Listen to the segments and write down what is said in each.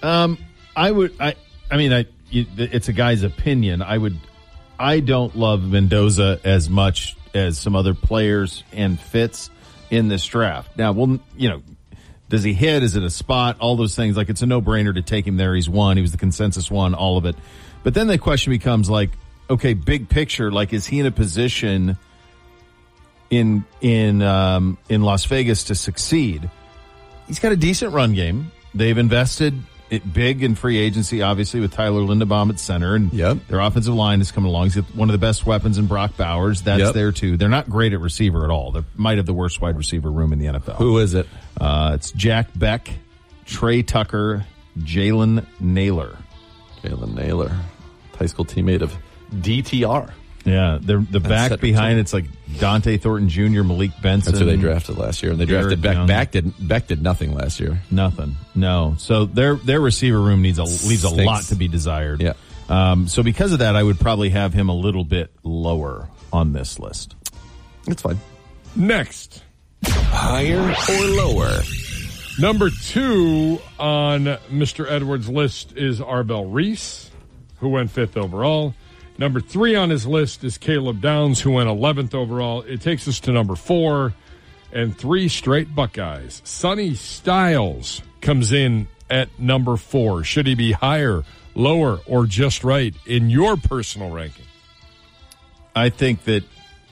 It's a guy's opinion. I don't love Mendoza as much as some other players and fits in this draft. Now, does he hit? Is it a spot? All those things. Like, it's a no-brainer to take him there. He's won. He was the consensus one, all of it. But then the question becomes, like, okay, big picture, like, is he in a position in Las Vegas to succeed? He's got a decent run game. They've invested it big in free agency, obviously, with Tyler Linderbaum at center, and their offensive line is coming along. He's got one of the best weapons in Brock Bowers. That's there, too. They're not great at receiver at all. They might have the worst wide receiver room in the NFL. Who is it? It's Jack Beck, Trey Tucker, Jalen Naylor. Jalen Naylor, high school teammate of DTR. Yeah, the back behind it's like Dante Thornton Jr., Malik Benson. That's who they drafted last year, and they drafted Beck. Beck did nothing last year. Nothing. No. So their receiver room leaves a lot to be desired. Yeah. So because of that, I would probably have him a little bit lower on this list. That's fine. Next, higher or lower? Number 2 on Mr. Edwards' list is Arvell Reese, who went 5th overall. Number 3 on his list is Caleb Downs, who went 11th overall. It takes us to number 4, and 3 straight Buckeyes. Sonny Styles comes in at number 4. Should he be higher, lower, or just right in your personal ranking? I think that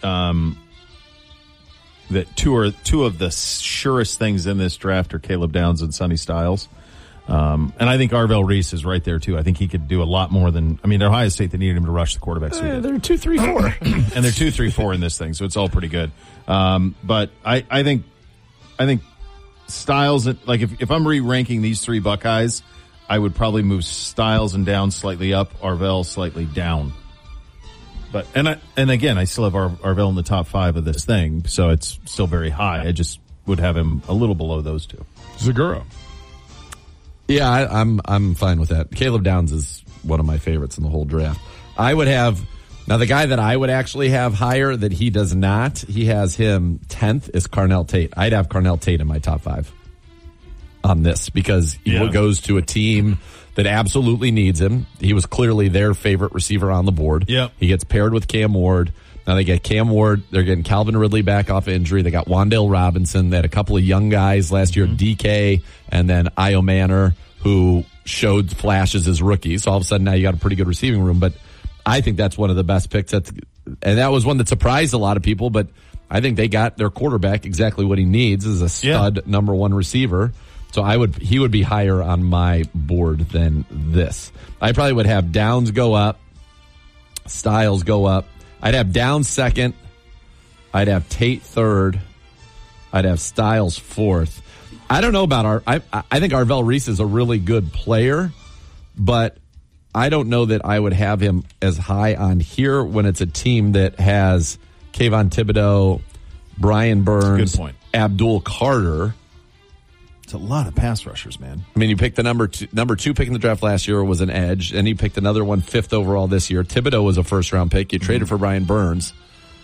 that two of the surest things in this draft are Caleb Downs and Sonny Styles. And I think Arvell Reese is right there, too. I think he could do a lot more than... I mean, at Ohio State, they needed him to rush the quarterback. So they're 2, 3, 4. And they're 2, 3, 4 in this thing, so it's all pretty good. But I think Styles... Like, if I'm re-ranking these 3 Buckeyes, I would probably move Styles and Downs slightly up, Arvell slightly down. But and again, I still have Arvell in the top 5 of this thing, so it's still very high. I just would have him a little below those 2. Zagura. Yeah, I'm fine with that. Caleb Downs is one of my favorites in the whole draft. I would have now the guy that I would actually have higher that he does not. He has him 10th is Carnell Tate. I'd have Carnell Tate in my top 5 on this because he goes to a team that absolutely needs him. He was clearly their favorite receiver on the board. Yep. He gets paired with Cam Ward. Now they get Cam Ward. They're getting Calvin Ridley back off injury. They got Wan'Dale Robinson. They had a couple of young guys last year, DK and then Io Manor, who showed flashes as rookies. So all of a sudden now you got a pretty good receiving room. But I think that's one of the best picks. And that was one that surprised a lot of people. But I think they got their quarterback exactly what he needs as a stud number 1 receiver. So he would be higher on my board than this. I probably would have Downs go up, Styles go up. I'd have Downs 2nd. I'd have Tate 3rd. I'd have Styles 4th. I don't know about I think Arvell Reese is a really good player, but I don't know that I would have him as high on here when it's a team that has Kayvon Thibodeau, Brian Burns, good point. Abdul Carter. It's a lot of pass rushers, man. I mean, you picked the number 2 pick in the draft last year was an edge, and you picked another one 5th overall this year. Thibodeau was a first-round pick. You traded for Brian Burns.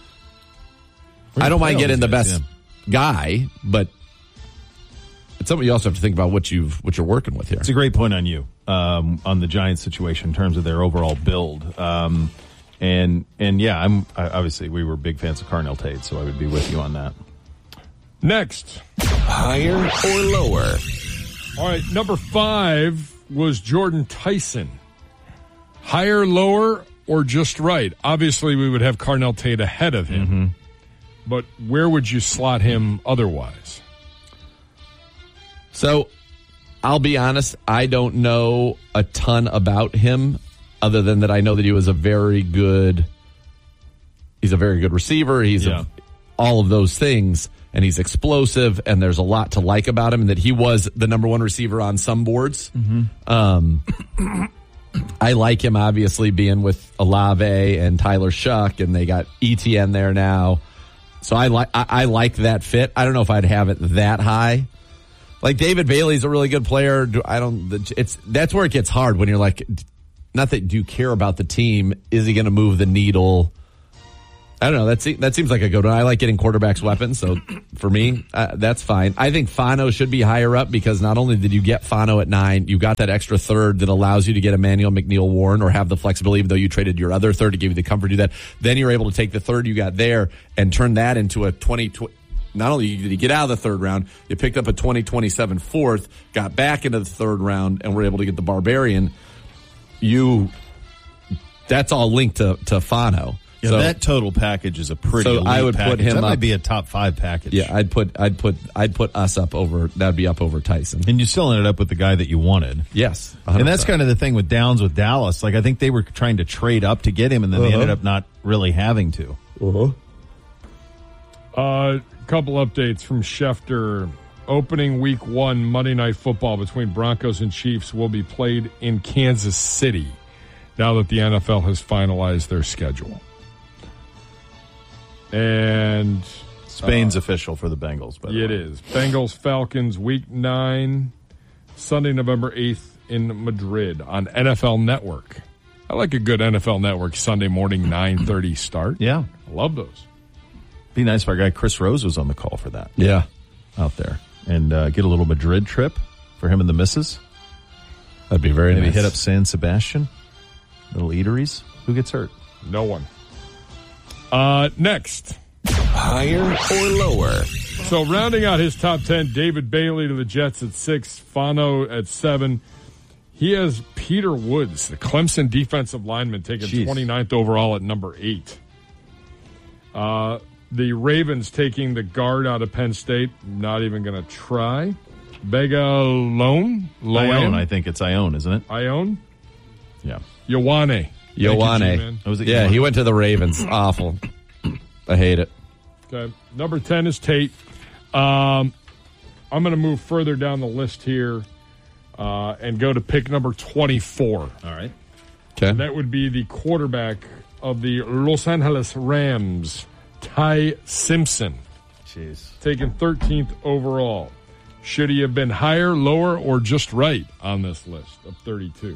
I don't mind getting the best guy, but it's something you also have to think about what you're working with here. It's a great point on you on the Giants situation in terms of their overall build. And obviously we were big fans of Carnell Tate, so I would be with you on that. Next. Higher or lower? All right, number 5 was Jordan Tyson. Higher, lower, or just right? Obviously, we would have Carnell Tate ahead of him. But where would you slot him otherwise? So, I'll be honest, I don't know a ton about him other than that I know that he was he's a very good receiver. He's all of those things. And he's explosive, and there's a lot to like about him, and that he was the number 1 receiver on some boards. I like him, obviously, being with Olave and Tyler Shuck, and they got ETN there now. So I like that fit. I don't know if I'd have it that high. Like, David Bailey's a really good player. That's where it gets hard when you're like, not that do you care about the team, is he going to move the needle I don't know. That seems like a good one. I like getting quarterbacks weapons, so for me, that's fine. I think Fano should be higher up because not only did you get Fano at 9, you got that extra third that allows you to get Emmanuel McNeil-Warren or have the flexibility, even though you traded your other third to give you the comfort to do that. Then you're able to take the third you got there and turn that into a 20. Not only did you get out of the third round, you picked up a 2027 fourth, got back into the third round, and were able to get the Barbarian. That's all linked to Fano. Yeah, so that total package is a pretty. So I would package. put him. That up. might be a top 5 package. Yeah, I'd put us up over. That'd be up over Tyson. And you still ended up with the guy that you wanted. Yes, 100%. And that's kind of the thing with Downs with Dallas. Like I think they were trying to trade up to get him, and then they ended up not really having to. Couple updates from Schefter. Opening week 1 Monday Night Football between Broncos and Chiefs will be played in Kansas City now that the NFL has finalized their schedule. And Spain's official for the Bengals. By the way. It is. Bengals-Falcons week 9, Sunday, November 8th in Madrid on NFL Network. I like a good NFL Network Sunday morning 9:30 start. Yeah. I love those. Be nice if our guy Chris Rose was on the call for that. Yeah. Out there. And get a little Madrid trip for him and the missus. That'd be very Maybe nice. hit up San Sebastian. Little eateries. Who gets hurt? No one. Next. Higher or lower? So rounding out his top 10, David Bailey to the Jets at 6, Fano at 7. He has Peter Woods, the Clemson defensive lineman, taken 29th overall at number 8. The Ravens taking the guard out of Penn State. Not even going to try. Ione, I think it's Ione, isn't it? Ione? Yeah. Ioane. Yeah, he went to the Ravens. Awful. I hate it. Okay. Number 10 is Tate. I'm going to move further down the list here and go to pick number 24. All right. Okay. And that would be the quarterback of the Los Angeles Rams, Ty Simpson. Jeez. Taken 13th overall. Should he have been higher, lower, or just right on this list of 32?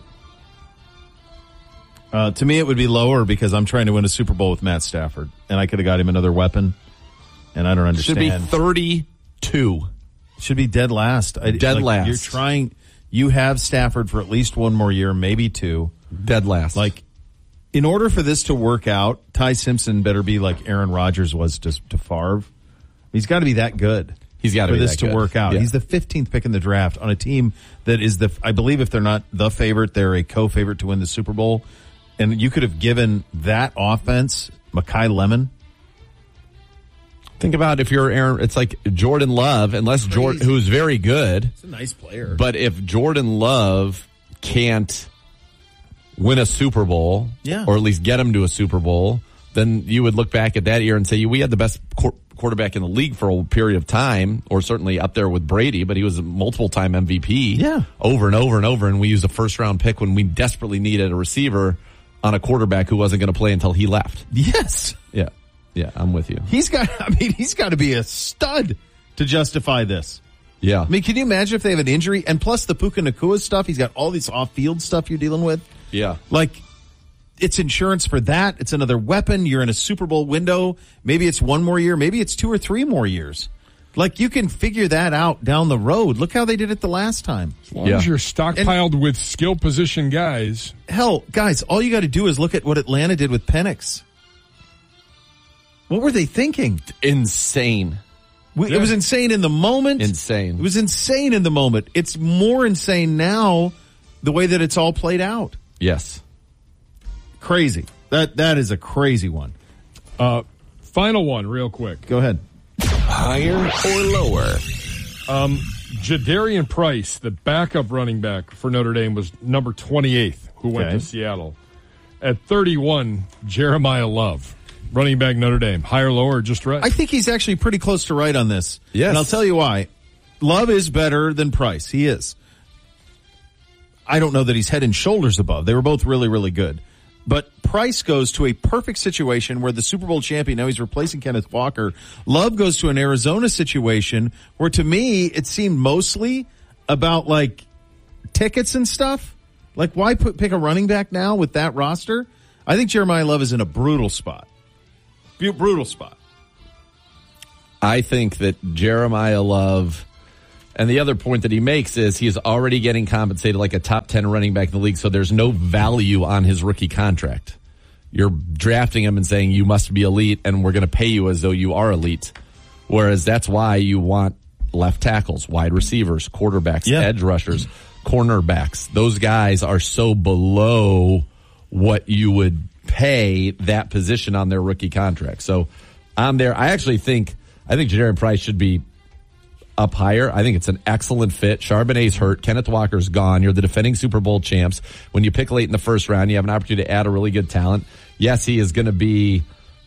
To me, it would be lower because I'm trying to win a Super Bowl with Matt Stafford, and I could have got him another weapon, and I don't understand. Should be 32. Should be dead last. Last. You're trying. You have Stafford for at least one more year, maybe 2. Dead last. Like, in order for this to work out, Ty Simpson better be like Aaron Rodgers was to Favre. He's got to be that good. He's got to for be this that to good. work out. Yeah. He's the 15th pick in the draft on a team that is I believe if they're not the favorite, they're a co-favorite to win the Super Bowl. And you could have given that offense Mekhi Lemon. Think about if you're Aaron, it's like Jordan Love, unless Jordan, who's very good. It's a nice player. But if Jordan Love can't win a Super Bowl, or at least get him to a Super Bowl, then you would look back at that year and say, we had the best quarterback in the league for a period of time, or certainly up there with Brady, but he was a multiple-time MVP over and over and over, and we used a first-round pick when we desperately needed a receiver on a quarterback who wasn't going to play until he left. Yes. Yeah. Yeah, I'm with you. He's got to be a stud to justify this. Yeah. I mean, can you imagine if they have an injury? And plus the Puka Nacua stuff, he's got all this off-field stuff you're dealing with. Yeah. Like, it's insurance for that. It's another weapon. You're in a Super Bowl window. Maybe it's 1 more year. Maybe it's 2 or 3 more years. Like, you can figure that out down the road. Look how they did it the last time. As long as you're stockpiled with skill position guys. Hell, guys, all you got to do is look at what Atlanta did with Penix. What were they thinking? Insane. It was insane in the moment. Insane. It was insane in the moment. It's more insane now the way that it's all played out. Yes. Crazy. That is a crazy one. Final one, real quick. Go ahead. Higher or lower? Jadarian Price, the backup running back for Notre Dame, was number 28th, who went Okay. to Seattle. At 31, Jeremiah Love, running back Notre Dame. Higher, lower, or just right? I think he's actually pretty close to right on this. Yes. And I'll tell you why. Love is better than Price. He is. I don't know that he's head and shoulders above. They were both really, really good. But Price goes to a perfect situation where the Super Bowl champion, now he's replacing Kenneth Walker. Love goes to an Arizona situation where, to me, it seemed mostly about, like, tickets and stuff. Like, why pick a running back now with that roster? I think Jeremiah Love is in a brutal spot. brutal spot. I think that Jeremiah Love, and the other point that he makes is he is already getting compensated like a top 10 running back in the league, so there's no value on his rookie contract. You're drafting him and saying you must be elite, and we're going to pay you as though you are elite. Whereas that's why you want left tackles, wide receivers, quarterbacks, edge rushers, cornerbacks. Those guys are so below what you would pay that position on their rookie contract. So I'm there. I think Jadarian Price should be up higher. I think it's an excellent fit. Charbonnet's hurt. Kenneth Walker's gone. You're the defending Super Bowl champs. When you pick late in the first round, you have an opportunity to add a really good talent. Yes, he is going to be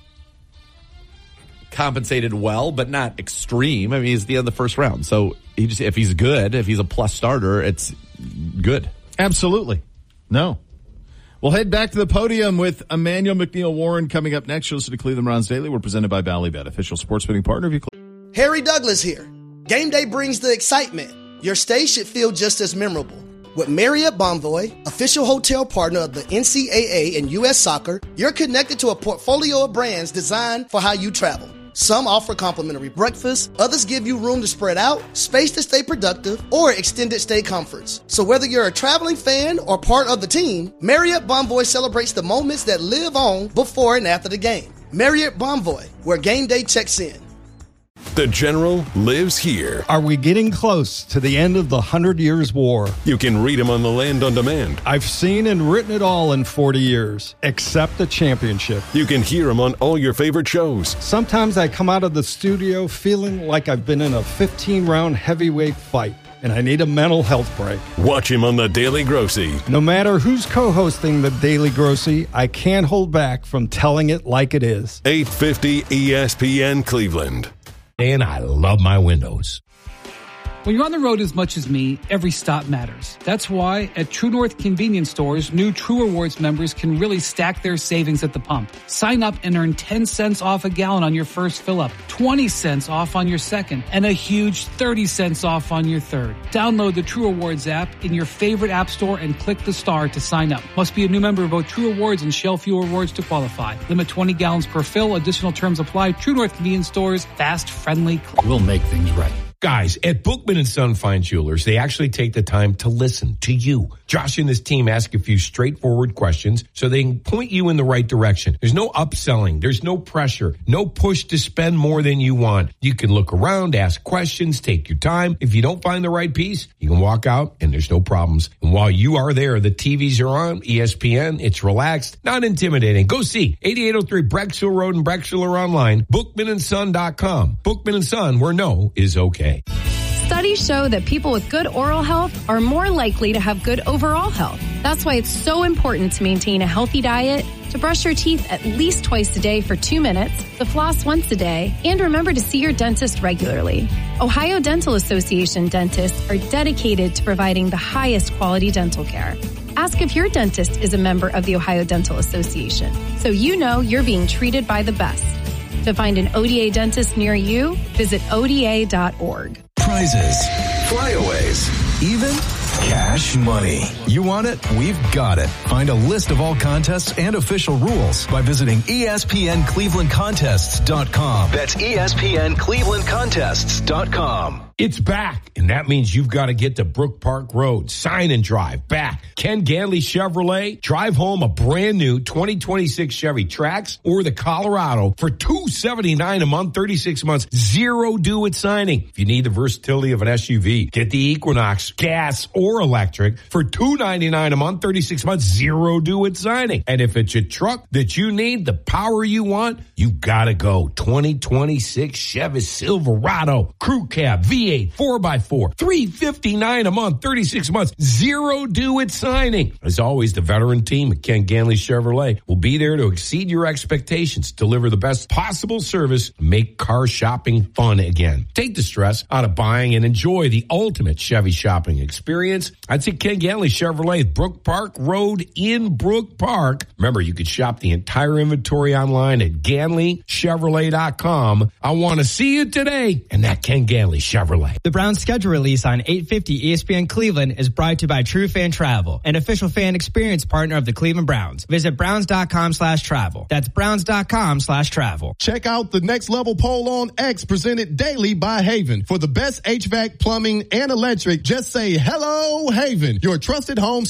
compensated well, but not extreme. I mean, he's at the end of the first round. So if he's good, if he's a plus starter, it's good. Absolutely. No. We'll head back to the podium with Emmanuel McNeil-Warren coming up next. You'll listen to Cleveland Browns Daily. We're presented by Ballybet, official sports betting partner of your Harry Douglas here. Game day brings the excitement. Your stay should feel just as memorable. With Marriott Bonvoy, official hotel partner of the NCAA and U.S. Soccer, you're connected to a portfolio of brands designed for how you travel. Some offer complimentary breakfast, others give you room to spread out, space to stay productive, or extended stay comforts. So whether you're a traveling fan or part of the team, Marriott Bonvoy celebrates the moments that live on before and after the game. Marriott Bonvoy, where game day checks in. The General lives here. Are we getting close to the end of the 100 Years' War? You can read him on The Land on Demand. I've seen and written it all in 40 years, except the championship. You can hear him on all your favorite shows. Sometimes I come out of the studio feeling like I've been in a 15-round heavyweight fight, and I need a mental health break. Watch him on The Daily Grossy. No matter who's co-hosting The Daily Grossy, I can't hold back from telling it like it is. 850 ESPN Cleveland. And I love my windows. When you're on the road as much as me, every stop matters. That's why at True North Convenience Stores, new True Rewards members can really stack their savings at the pump. Sign up and earn 10 cents off a gallon on your first fill-up, 20 cents off on your second, and a huge 30 cents off on your third. Download the True Rewards app in your favorite app store and click the star to sign up. Must be a new member of both True Rewards and Shell Fuel Rewards to qualify. Limit 20 gallons per fill. Additional terms apply. True North Convenience Stores. Fast, friendly. We'll make things right. Guys, at Bookman & Son Fine Jewelers, they actually take the time to listen to you. Josh and his team ask a few straightforward questions so they can point you in the right direction. There's no upselling. There's no pressure. No push to spend more than you want. You can look around, ask questions, take your time. If you don't find the right piece, you can walk out and there's no problems. And while you are there, the TVs are on, ESPN, it's relaxed, not intimidating. Go see 8803 Brecksville Road in Brecksville or online, bookmanandson.com. Bookman & Son, where no is okay. Studies show that people with good oral health are more likely to have good overall health. That's why it's so important to maintain a healthy diet, to brush your teeth at least twice a day for 2 minutes, to floss once a day, and remember to see your dentist regularly. Ohio Dental Association dentists are dedicated to providing the highest quality dental care. Ask if your dentist is a member of the Ohio Dental Association, so you know you're being treated by the best. To find an ODA dentist near you, visit ODA.org. Prizes, flyaways, even cash money. You want it? We've got it. Find a list of all contests and official rules by visiting ESPNClevelandContests.com. That's ESPNClevelandContests.com. It's back, and that means you've got to get to Brook Park Road. Sign and drive back. Ken Ganley Chevrolet. Drive home a brand new 2026 Chevy Trax or the Colorado for $279 a month, 36 months, zero due at signing. If you need the versatility of an SUV, get the Equinox, gas or electric for $299 a month, 36 months, zero due at signing. And if it's a truck that you need, the power you want, you got to go 2026 Chevy Silverado, crew cab, V8, 4x4, $359 a month, 36 months, zero due at signing. As always, the veteran team at Ken Ganley Chevrolet will be there to exceed your expectations, deliver the best possible service, make car shopping fun again. Take the stress out of buying and enjoy the ultimate Chevy shopping experience. I'd say Ken Ganley Chevrolet, Brook Park Road in Brook Park. Remember, you could shop the entire inventory online at GanleyChevrolet.com. I want to see you today, and that Ken Ganley Chevrolet. Chevrolet. The Browns schedule release on 850 ESPN Cleveland is brought to you by True Fan Travel, an official fan experience partner of the Cleveland Browns. Visit browns.com/travel. That's browns.com/travel. Check out the Next Level poll on X presented daily by Haven. For the best HVAC, plumbing, and electric, just say hello, Haven, your trusted home